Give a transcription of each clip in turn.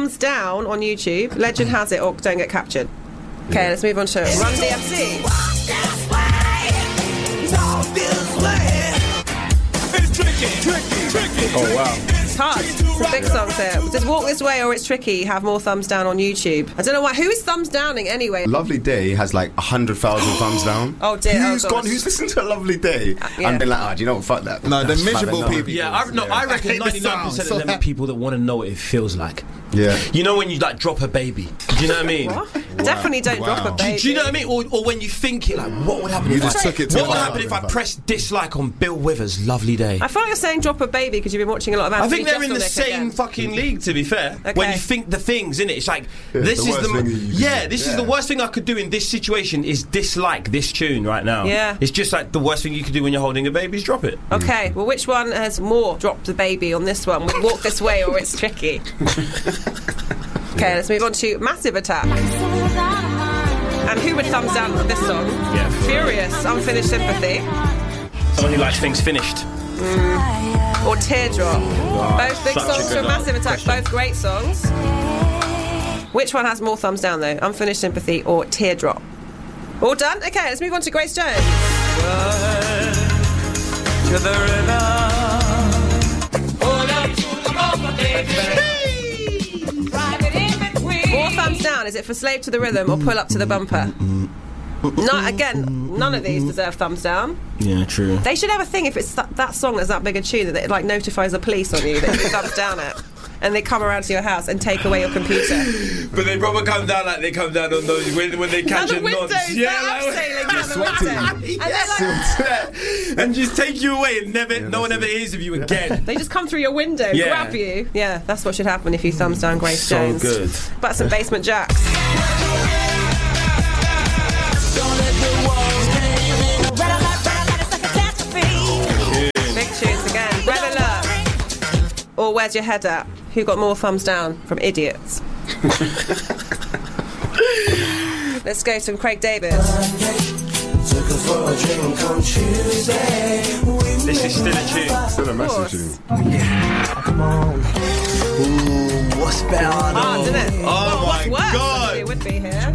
Thumbs Down on YouTube, Legend Has It, or Don't Get Captured. Okay, let's move on to Run DMC. Oh, wow. It's hard. Some big songs here. Does Walk This Way or It's Tricky have more thumbs down on YouTube? I don't know why. Who is thumbs downing anyway? Lovely Day has like 100,000 thumbs down. Oh dear. Who's listened to A Lovely Day? Yeah. And been like, do you know what? Fuck that. No, they're That's miserable fine, people. Yeah, I reckon 99% of them are people that want to know what it feels like. Yeah. You know when you like drop a baby? Do you know what I mean? What? Definitely don't drop a baby. Do you know what I mean? Or when you think it, like, what would happen You if just took it to what would far. happen if I pressed dislike on Bill Withers' Lovely Day? I feel like you're saying drop a baby because you've been watching a lot of I Anthony think they're in the Jeselnik same again. fucking league, to be fair. Okay. When you think the things, innit? It's like, Yeah, this the is worst the... thing you can do. This is the worst thing I could do in this situation is dislike this tune right now. Yeah. It's just like the worst thing you could do when you're holding a baby is drop it. Okay, well, which one has more dropped the baby on this one? With Walk This Way or It's Tricky? Okay, let's move on to Massive Attack. And who would thumbs down for this song? Yeah. Furious, Unfinished Sympathy, Someone who likes things finished. or Teardrop? Both big such a songs good from Massive Attack, question. both great songs. Which one has more thumbs down though? Unfinished Sympathy or Teardrop? All done? Okay, let's move on to Grace Jones. More thumbs down. Is it for Slave to the Rhythm or Pull Up to the Bumper? No, again, none of these deserve thumbs down. Yeah, true. They should have a thing if it's that song that's that big a tune that it like notifies the police on you that you thumbs down it. And they come around to your house and take away your computer. But they probably come down like they come down on those when they catch Now a the windows, nonce. they're abseiling down the window. And they're like, And just take you away and no one ever hears of you again. they just come through your window, Yeah. grab you. Yeah, that's what should happen if you thumbs down Grace So Jones. good. But some Basement Jacks. Big tunes again. Red Alert. Or Where's Your Head At? Who got more thumbs down from idiots? Let's go to Craig David. This is still a tune. Still a massive tune. What's better? Hard, isn't it? Oh What's my worse? God. It would be here.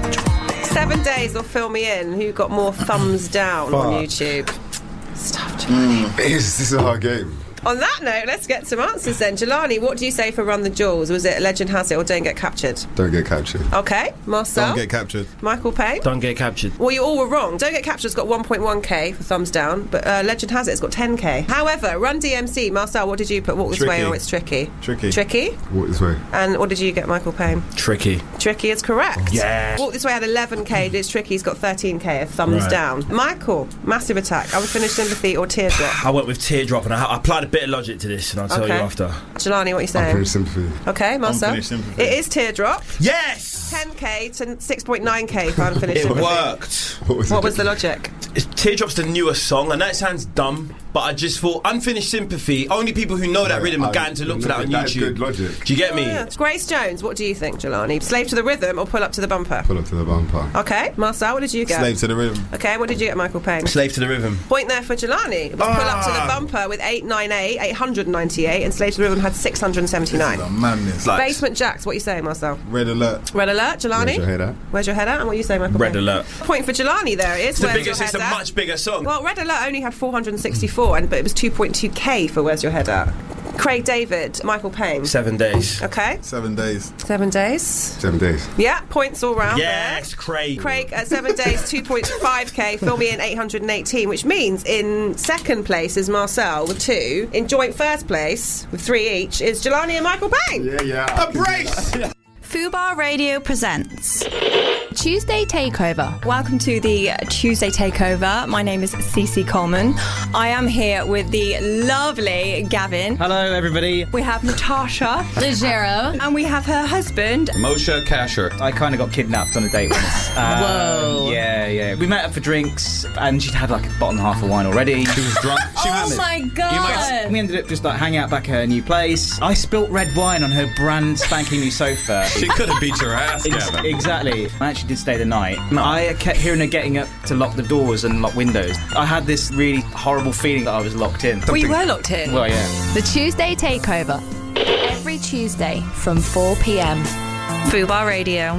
7 Days or Fill Me In. Who got more thumbs down on YouTube? Stuff, Jelani. This is a hard game. On that note, let's get some answers then. Jelani, what do you say for Run the Jewels? Was it Legend Has It or Don't Get Captured? Don't Get Captured. Okay, Marcel. Don't get captured. Michael Payne. Don't get captured. Well, you all were wrong. Don't Get Captured's got 1.1k for thumbs down, but Legend Has It's got 10k. However, Run DMC, Marcel, what did you put? Walk This Way Tricky. or It's Tricky? Tricky. Tricky? Walk This Way. And what did you get, Michael Payne? Tricky. Tricky is correct. Yes. Walk This Way had 11k, It's Tricky's got 13k of thumbs Right. down. Michael, Massive Attack, Unfinished Sympathy or Teardrop? I went with Teardrop and I applied a bit of logic to this and I'll tell you after. Jelani, what are you saying? Unfinished Sympathy. Okay, Marcel. Unfinished Sympathy. It is Teardrop. Yes! 10k to 6.9k for Unfinished It Sympathy. worked. What was the logic? Teardrop's the newer song, and that sounds dumb, but I just thought Unfinished Sympathy, only people who know that rhythm are going to look for that on That's YouTube. good logic. Do you get me? Yeah. Grace Jones, what do you think, Jelani? Slave to the Rhythm or Pull Up to the Bumper? Pull Up to the Bumper. Okay, Marcel, what did you get? Slave to the rhythm. Okay, what did you get, Michael Payne? Slave to the Rhythm. Point there for Jelani. It was Pull Up to the Bumper with 898, and Slave to the Rhythm had 679. The madness. Basement Jacks, what are you saying, Marcel? Red alert. Red Alert, Jelani? Where's Your Head At? Where's Your Head At? And what are you saying, Michael Red Payne? Alert. Point for Jelani there. It is It's the Where's biggest, Your it's Head a At? much bigger song. Well, Red Alert only had 464, but it was 2.2k for Where's Your Head At? Craig David, Michael Payne. 7 days. Okay, 7 days. 7 days. 7 days. Yeah, points all round Yes, Craig. there. Craig at 7 days, 2.5k, Fill Me In 818, which means in second place is Marcel with 2. In joint first place with 3 each is Jelani and Michael Payne. Yeah. A brace! Fubar Radio presents Tuesday Takeover. Welcome to the Tuesday Takeover. My name is Cece Coleman. I am here with the lovely Gavin. Hello, everybody. We have Natasha Legero. and we have her husband. Moshe Kasher. I kind of got kidnapped on a date once. Whoa. Yeah. We met up for drinks, and she'd had like a bottle and a half of wine already. She was drunk. She Oh hammered. my god. We ended up just like hanging out back at her new place. I spilt red wine on her brand spanking new sofa. She could have beat your ass, Gavin. Exactly. I actually did stay the night. I kept hearing her getting up to lock the doors and lock windows. I had this really horrible feeling that I was locked in. We were locked in. Well, yeah. The Tuesday Takeover. Every Tuesday from 4 p.m. Fubar Radio.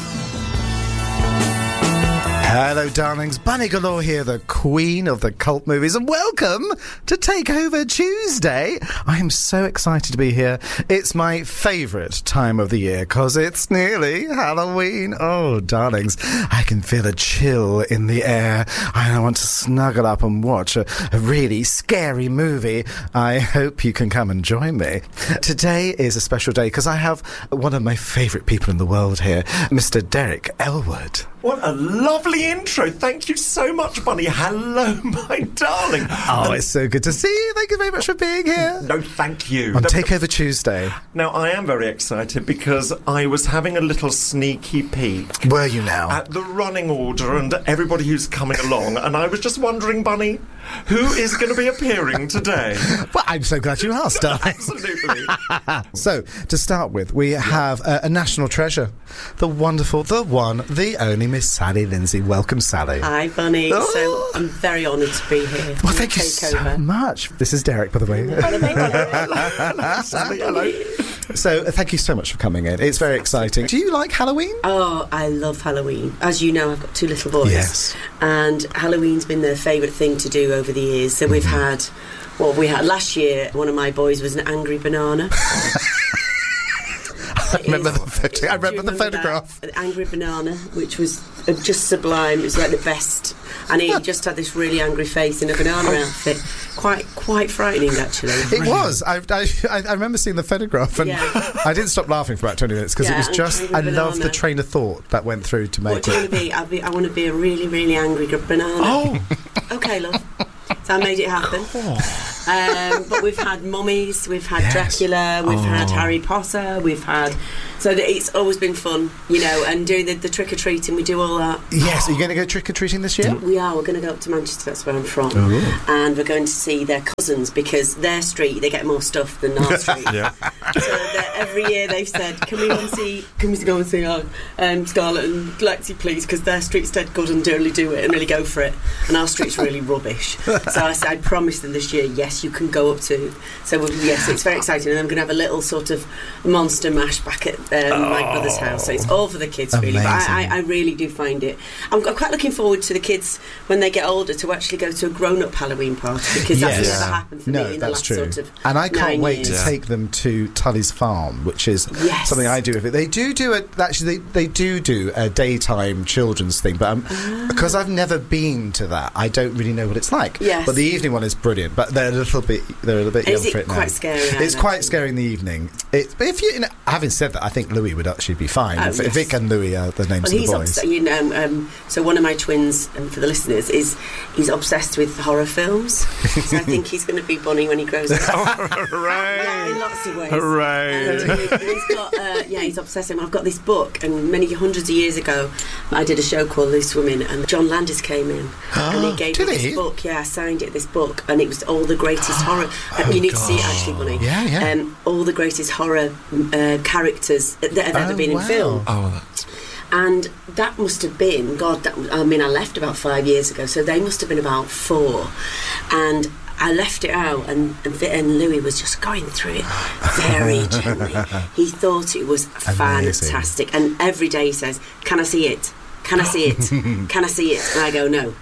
Hello, darlings. Bunny Galore here, the queen of the cult movies, and welcome to Takeover Tuesday. I am so excited to be here. It's my favourite time of the year because it's nearly Halloween. Oh, darlings, I can feel a chill in the air. I want to snuggle up and watch a really scary movie. I hope you can come and join me. Today is a special day because I have one of my favourite people in the world here, Mr. Derek Elwood. What a lovely intro. Thank you so much, Bunny. Hello, my darling. Oh, it's so good to see you. Thank you very much for being here. No, thank you. On Takeover Tuesday. Now, I am very excited because I was having a little sneaky peek. Were you now? At the running order and everybody who's coming along, and I was just wondering, Bunny, who is going to be appearing today? Well, I'm so glad you asked, darling. Absolutely. So, to start with, we have a national treasure. The wonderful, the one, the only Miss Sally Lindsay. Welcome, Sally. Hi, Bunny. Oh. So, I'm very honoured to be here. Well, thank you so much. This is Derek, by the way. Hello, Sally. Hello. So, thank you so much for coming in. It's very exciting. Do you like Halloween? Oh, I love Halloween. As you know, I've got 2 little boys. Yes. And Halloween's been their favourite thing to do over the years. So we've had, last year, one of my boys was an angry banana. I remember the photograph. An angry banana, which was just sublime. It was like the best. And he just had this really angry face in a banana outfit. Quite frightening, actually. It was. I remember seeing the photograph, and I didn't stop laughing for about 20 minutes because it was just. I love the train of thought that went through to make it. What do you want to be? I want to be a really, really angry banana. Oh, okay, love. So I made it happen. But we've had mummies, we've had Dracula, we've had Harry Potter, we've had... So it's always been fun, you know, and doing the trick-or-treating, we do all that. Yes, are you going to go trick-or-treating this year? We are. We're going to go up to Manchester, that's where I'm from. And we're going to see their cousins, because their street, they get more stuff than our street. So every year they've said, can we go and see Scarlett and Lexi, please, because their street's dead good and really do it and really go for it. And our street's really rubbish. So I promised them this year, yes, you can go up to. So yes, it's very exciting. And I'm going to have a little sort of monster mash back at my brother's house. So it's all for the kids, really. But I really do find it. I'm quite looking forward to the kids when they get older to actually go to a grown-up Halloween party, because that's never happened for me in the last sort of and I can't 9 wait years. to take them to Tully's Farm, which is something I do with it. They do a daytime children's thing, but because I've never been to that, I don't really know what it's like. Yes. But the evening one is brilliant, but they're a little bit young for it now. Quite scary? It's quite scary in the evening. But if you, having said that, I think Louis would actually be fine. Vic and Louis are the names of the boys. So one of my twins, for the listeners, he's obsessed with horror films. So I think he's going to be Bunny when he grows up. Hooray! In lots of ways. Hooray! He's got, he's obsessed. I've got this book, and many hundreds of years ago, I did a show called Loose Women, and John Landis came in, and he gave me this book. Yeah, I signed it, this book, and it was all the greatest horror. You need to see it, actually, Bunny. Yeah. All the greatest horror characters that have ever been in film. And that must have been, I left about 5 years ago, so they must have been about 4. And I left it out, and Louis was just going through it very gently. He thought it was fantastic. And every day he says, "Can I see it? Can I see it? Can I see it?" And I go, no.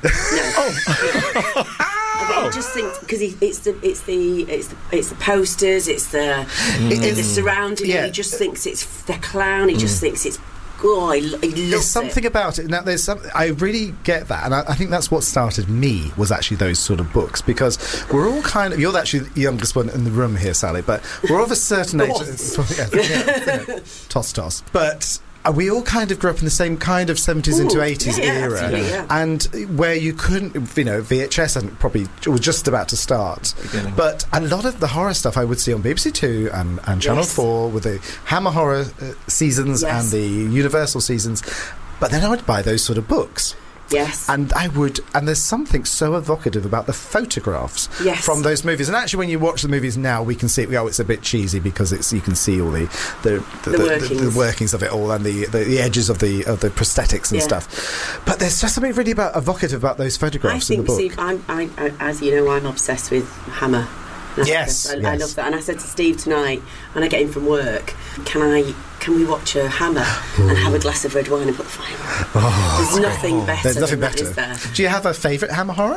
He just thinks, because it's the posters, it's the surrounding. He just thinks it's the clown. He just thinks it's. He loves There's something about it. Now, I really get that, and I think that's what started me, was actually those sort of books, because we're all kind of... You're actually the youngest one in the room here, Sally, but we're of a certain age... Toss. But... we all kind of grew up in the same kind of 70s into 80s era, and where you couldn't, VHS was just about to start. But a lot of the horror stuff I would see on BBC Two and Channel 4 with the Hammer Horror seasons and the Universal seasons. But then I would buy those sort of books. Yes. And there's something so evocative about the photographs from those movies. And actually, when you watch the movies now, we can see it's a bit cheesy, because you can see all the workings of it all, and the edges of the prosthetics and stuff. But there's just something really evocative about those photographs in the book. As you know, I'm obsessed with Hammer. Yes, I yes. love that. And I said to Steve tonight, when I get in from work, can we watch a Hammer and have a glass of red wine and put the fire on? There's nothing better. There's nothing than better. that, is there? Do you have a favourite Hammer horror?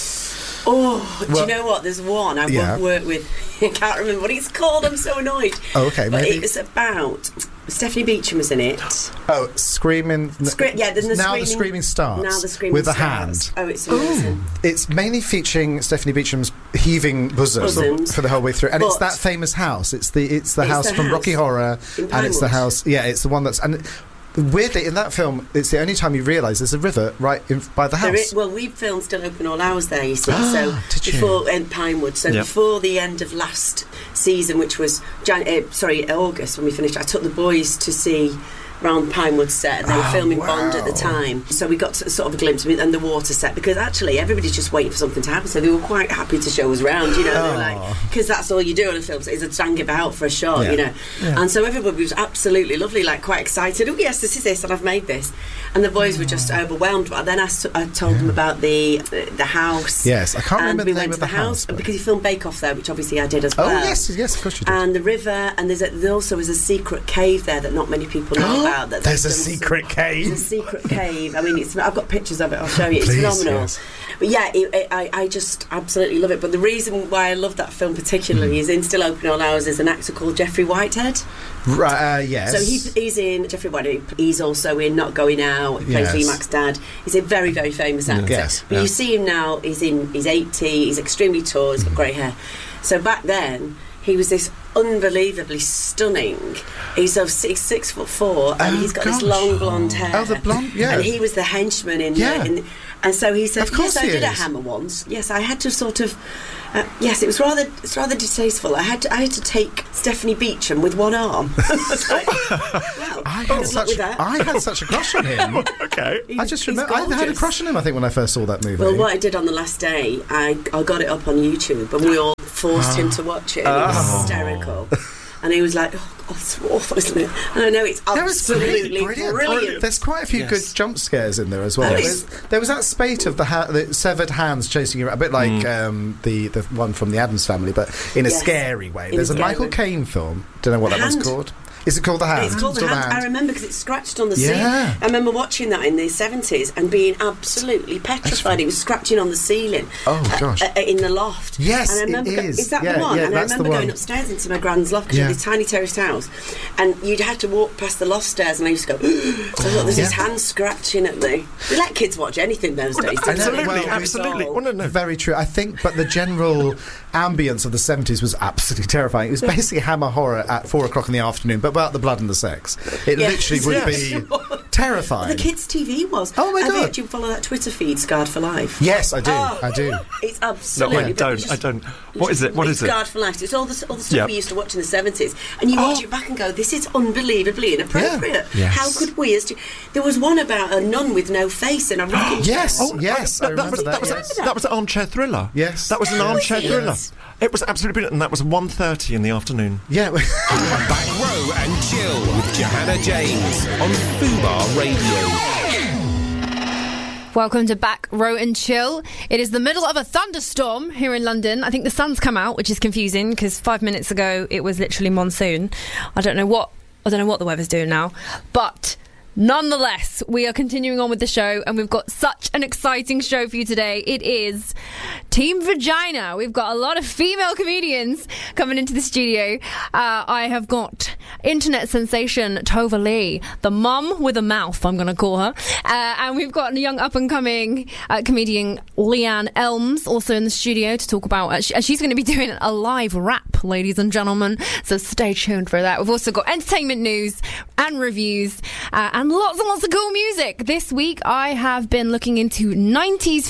Oh, do you know what? There's one I Yeah. won't work with. I can't remember what it's called. I'm so annoyed. Oh, okay, But maybe. it was about Stephanie Beacham was in it. Oh, Screaming. Yeah, then Now the Screaming starts. Now the Screaming with a starts. hand. Oh, it's amazing. It's mainly featuring Stephanie Beacham's heaving bosoms for the whole way through, and it's But- that famous house. It's the house the from house Rocky Horror, in and it's the Pinewood. house. Yeah, it's the one that's and. Weirdly, in that film, it's the only time you realise there's a river right by the house. Well, we filmed Still Open All Hours there, you see. So did you? before in Pinewood. So Yep. before the end of last season, which was August when we finished, I took the boys to see round Pinewood set, and they were filming Bond at the time. So we got sort of a glimpse of it and the water set, because actually everybody's just waiting for something to happen. So they were quite happy to show us round, you know. They were like, because that's all you do on a film, so is a stand about for a shot, you know. Yeah. And so everybody was absolutely lovely, like quite excited. Oh yes, this is this, and I've made this. And the boys were just overwhelmed. But then I told them about the house. Yes, I can't and remember we the name went of to the house, but- because you filmed Bake Off there, which obviously I did as well. Oh yes, of course you did. And the river, and there also is a secret cave there that not many people know about. That There's a they've done secret cave. There's a secret cave. I mean, I've got pictures of it. I'll show you. It's Please, phenomenal. yes. But yeah, I just absolutely love it. But the reason why I love that film particularly is in Still Open All Hours is an actor called Jeffrey Whitehead. Right, yes. So he's in Jeffrey Whitehead. He's also in Not Going Out. He plays Yes. Lee Mack's dad. He's a very, very famous actor. Yes, But yeah. you see him now. He's 80. He's extremely tall. He's got grey hair. So back then, he was this unbelievably stunning. He's sort of 6'4", and he's got this long blonde hair. Oh, the blonde, yeah. And he was the henchman in. Yeah. And so he said, Of course "Yes, I he did a is. hammer once. Yes, I had to sort of." Yes, it's rather distasteful. I had to take Stephanie Beacham with one arm. It's like, well, I good luck with that. had such a crush on him. Okay. I just He's remember I had a gorgeous. crush on him. I think when I first saw that movie. Well, what I did on the last day, I got it up on YouTube, and we all forced him to watch it. And it was hysterical. And he was like, "Oh, God, it's awful, isn't it?" And I know it's absolutely brilliant. There's quite a few good jump scares in there as well. Oh, it's- There was that spate of the severed hands chasing you around, a bit like the one from the Addams Family, but in a Yes. scary way. In a There's a scary Michael way. Caine film. Don't know what The that one's Hand. called. Is it called The Hand? It's called The Hand. I remember because it's scratched on the Yeah. ceiling. I remember watching that in the 70s and being absolutely petrified. It was scratching on the ceiling. Oh, gosh. In the loft. Yes, and I remember it is. Is that Yeah, the one? yeah, and I that's the remember going one. upstairs into my grand's loft because Yeah. we had a tiny terraced house, and you'd have to walk past the loft stairs, and I used to go. So I thought, there's Yeah. his hand scratching at me. We let kids watch anything those days. didn't they? Absolutely. Well, no. Very true. I think, but the general ambience of the 70s was absolutely terrifying. It was basically Hammer horror at 4 o'clock in the afternoon, but without the blood and the sex. It Yes. literally would Yes. be terrifying. The kids' TV was. Oh my God. Do you follow that Twitter feed, Scarred for Life? Yes, I do. Oh. I do. It's No, absolutely. wait, don't. I don't. What is it? What It's is it? Scarred for Life. It's all the stuff Yep. we used to watch in the 70s, and you watch it back and go, "This is unbelievably inappropriate." Yeah. Yes. How could we? There was one about a nun with no face in a rocking chair. Yes, yes, I remember that. That was an armchair thriller. Yes. That was an How armchair is it? thriller. It was absolutely brilliant, and that was 1:30 in the afternoon. Yeah. Back Row and Chill with Johanna James on Fubar Radio. Welcome to Back Row and Chill. It is the middle of a thunderstorm here in London. I think the sun's come out, which is confusing because 5 minutes ago it was literally monsoon. I don't know what the weather's doing now, but nonetheless, we are continuing on with the show, and we've got such an exciting show for you today. It is Team Vagina. We've got a lot of female comedians coming into the studio. I have got internet sensation Tova Lee, the mum with a mouth, I'm going to call her. And we've got a young up-and-coming comedian, Leanne Elms, also in the studio to talk about... she's going to be doing a live rap, ladies and gentlemen, so stay tuned for that. We've also got entertainment news and reviews and lots and lots of cool music. This week, I have been looking into 90s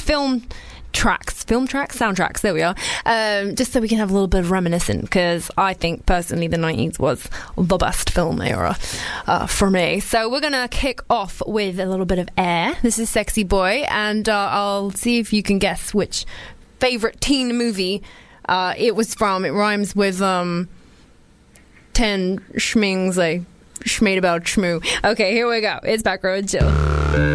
soundtracks, there we are, just so we can have a little bit of reminiscent, because I think personally the 90s was the best film era for me. So we're gonna kick off with a little bit of Air. This is Sexy Boy, and I'll see if you can guess which favourite teen movie it was from. It rhymes with 10 schmings, like schmade about schmoo. Okay, here we go. It's Back Row and Chill.